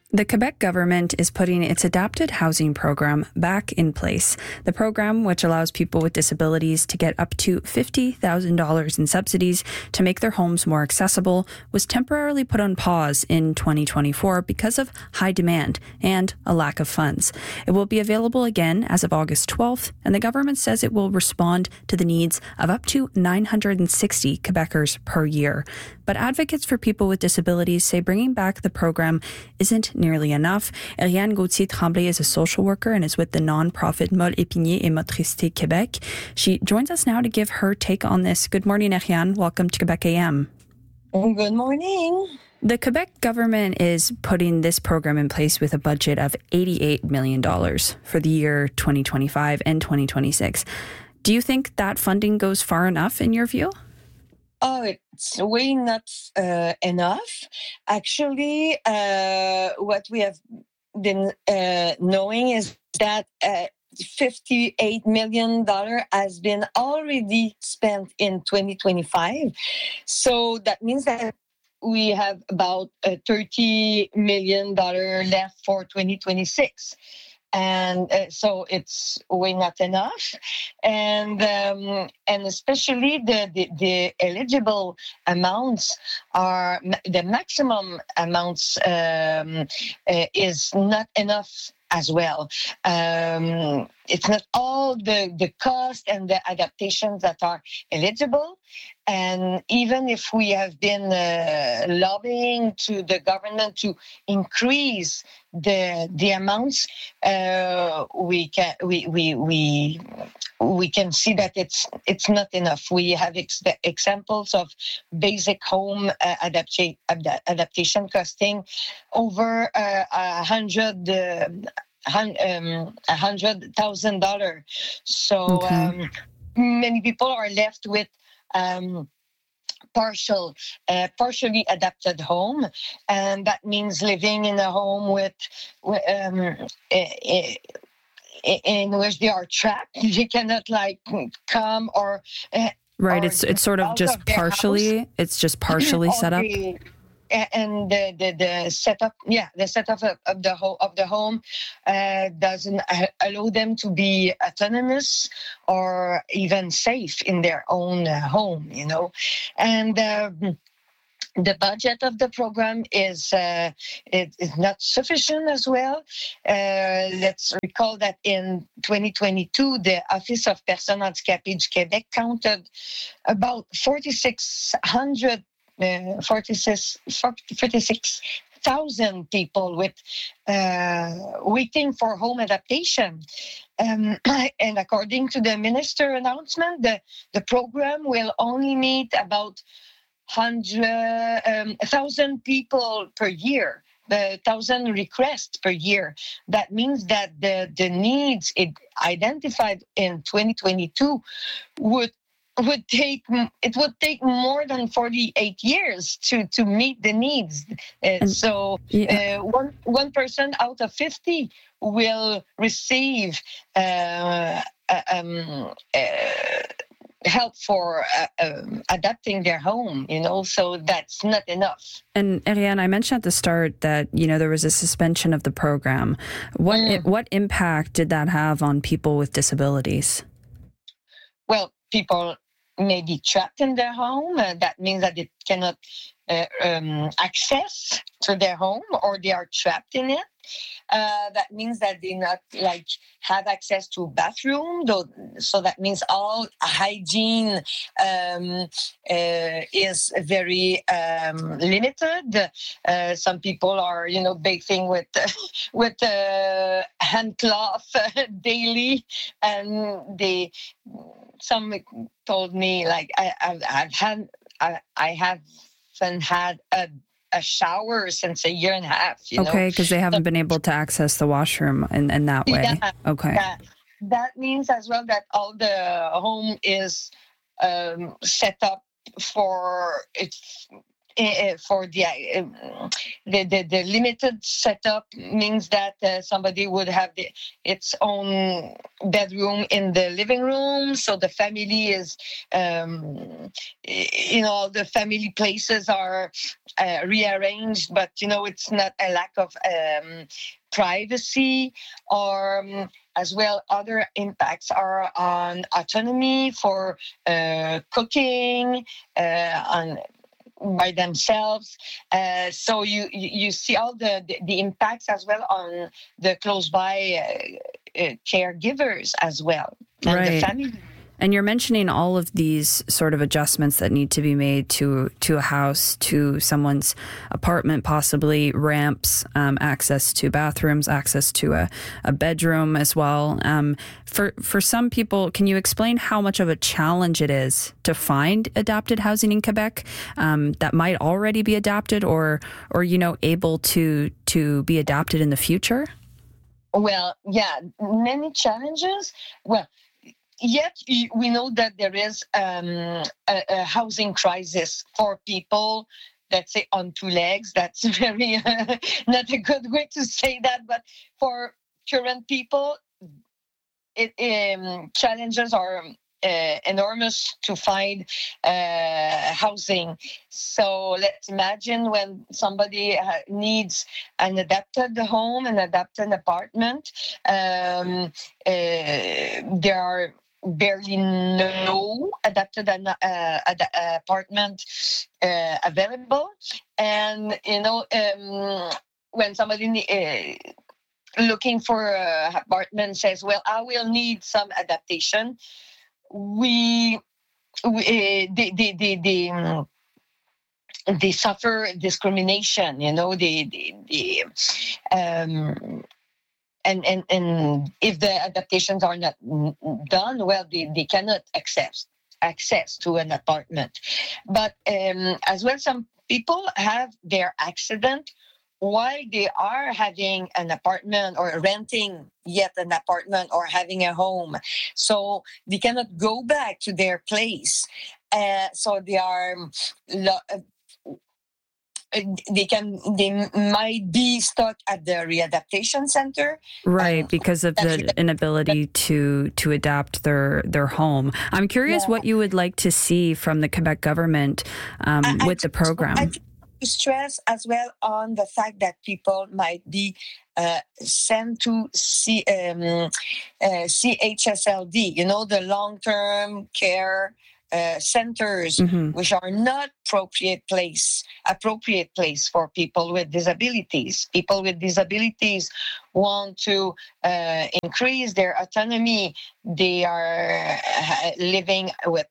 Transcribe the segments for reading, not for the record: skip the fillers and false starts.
The Quebec government is putting its adapted housing program back in place. The program, which allows people with disabilities to get up to $50,000 in subsidies to make their homes more accessible, was temporarily put on pause in 2024 because of high demand and a lack of funds. It will be available again as of August 12th, and the government says it will respond to the needs of up to 960 Quebecers per year. But advocates for people with disabilities say bringing back the program isn't nearly enough. Ariane Gauthier-Tremblay is a social worker and is with the nonprofit Molle Épinier et Motricité Québec. She joins us now to give her take on this. Good morning, Ariane. Welcome to Quebec AM. Good morning. The Quebec government is putting this program in place with a budget of $88 million for the year 2025 and 2026. Do you think that funding goes far enough in your view? Oh, it's way not enough. Actually, what we have been knowing is that $58 million has been already spent in 2025. So that means that we have about $30 million left for 2026. And so it's way not enough, and especially the eligible amounts are the maximum amounts is not enough as well. It's not all the cost and the adaptations that are eligible. And even if we have been lobbying to the government to increase the amounts, we can see that it's not enough. We have examples of basic home adaptation costing over $100,000. So many people are left with partially adapted home, and that means living in a home in which they are trapped. They cannot come or right. Or it's sort of just partially. House. It's just partially set up. And the setup, the setup of the home doesn't allow them to be autonomous or even safe in their own home, and the budget of the program is not sufficient as well. Let's recall that in 2022, the Office of Personnes Handicapées du Québec counted about 46,000 people with waiting for home adaptation. And according to the minister announcement, the program will only meet about 1,000 people per year. 1,000 requests per year. That means that the needs identified in 2022 would take more than 48 years to meet the needs. So one person out of 50 will receive help for adapting their home, so that's not enough. And Ariane, I mentioned at the start that, there was a suspension of the program. What impact did that have on people with disabilities? Well, people may be trapped in their home. That means that they cannot access to their home, or they are trapped in it. That means that they not have access to bathroom. So that means all hygiene is very limited. Some people are, bathing with hand cloth daily, and some told me I haven't had a shower since a year and a half. Okay, because they haven't been able to access the washroom in that way. Yeah, okay. That means as well that all the home is set up for its for the limited setup means that somebody would have its own bedroom in the living room, so the family is the family places are rearranged, but it's not a lack of privacy, or as well other impacts are on autonomy for cooking on by themselves. So you see all the impacts as well on the close by caregivers as well, and the family. And you're mentioning all of these sort of adjustments that need to be made to a house, to someone's apartment, possibly ramps, access to bathrooms, access to a bedroom as well. For some people, can you explain how much of a challenge it is to find adapted housing in Quebec that might already be adapted or able to be adapted in the future? Well, yeah, many challenges. Well, yet we know that there is a housing crisis for people, let's say, on two legs. That's very not a good way to say that, but for current people, challenges are enormous to find housing. So let's imagine when somebody needs an adapted home, an adapted apartment, there are barely no adapted apartment available, and when somebody looking for an apartment says, "Well, I will need some adaptation," they suffer discrimination. And if the adaptations are not done well, they cannot access to an apartment. But as well, some people have their accident while they are having an apartment or renting yet an apartment or having a home. So they cannot go back to their place. So they are... They might be stuck at the readaptation center, right? Because of the inability to adapt their home. I'm curious what you would like to see from the Quebec government with the program. I stress as well on the fact that people might be sent to CHSLD, the long-term care centers, which are not appropriate place for people with disabilities. People with disabilities want to increase their autonomy. They are living with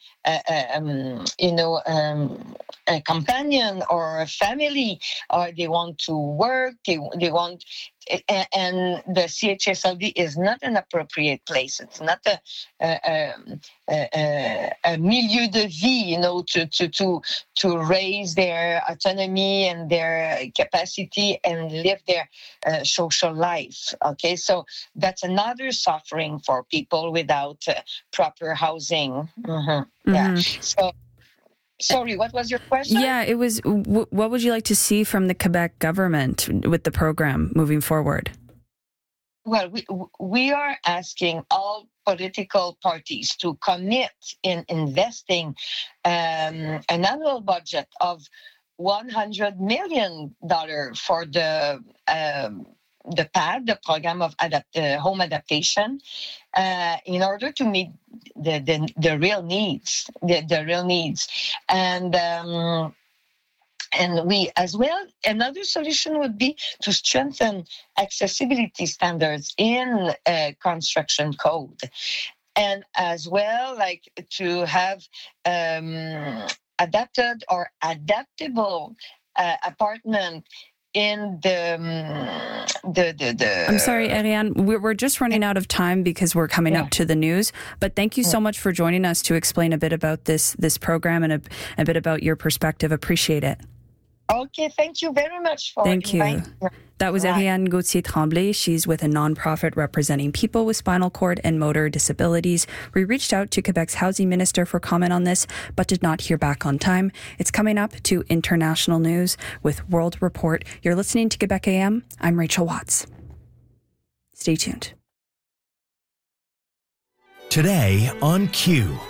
a companion or a family, or they want to work. They want. And the CHSLD is not an appropriate place. It's not a milieu de vie, to raise their autonomy and their capacity and live their social life. Okay, so that's another suffering for people without proper housing. Yeah. So. Sorry, what was your question? Yeah, it was, what would you like to see from the Quebec government with the program moving forward? Well, we are asking all political parties to commit in investing an annual budget of $100 million for the PAD, the program of home adaptation, in order to meet the real needs, the real needs, and we as well. Another solution would be to strengthen accessibility standards in construction code, and as well, like to have adapted or adaptable apartment in the I'm sorry, Ariane, we're just running out of time because we're coming up to the news, but thank you so much for joining us to explain a bit about this program and a bit about your perspective. Appreciate it. Okay, thank you very much for inviting me. That was Ariane Gauthier-Tremblay. She's with a nonprofit representing people with spinal cord and motor disabilities. We reached out to Quebec's housing minister for comment on this, but did not hear back on time. It's coming up to international news with World Report. You're listening to Quebec AM. I'm Rachel Watts. Stay tuned. Today on Q.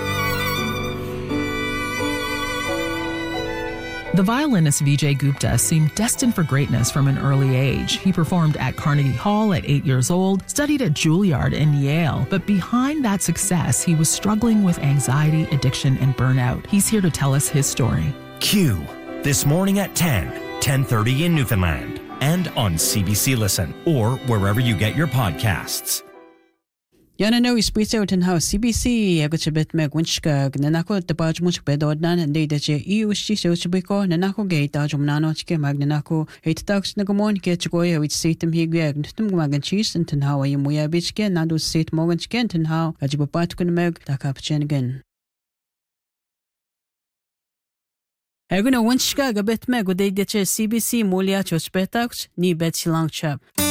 The violinist Vijay Gupta seemed destined for greatness from an early age. He performed at Carnegie Hall at 8 years old, studied at Juilliard and Yale, but behind that success, he was struggling with anxiety, addiction, and burnout. He's here to tell us his story. Q, this morning at 10:30 in Newfoundland, and on CBC Listen, or wherever you get your podcasts. Yana no ispita utan how CBC agutibet megwinchka nanako tapaj much bedodnan and de che iushi sochbiko nanako gate ajumnano chike magnanako hitatax nagamon ketchgoya which seatem higwag ntum magan cheese and how you muya bichke nadu seat morgan chken and how ajibapatkun meg takapchen again. Aguna winchka gabet meg with de che CBC mulia chospetax ni bet silang chap.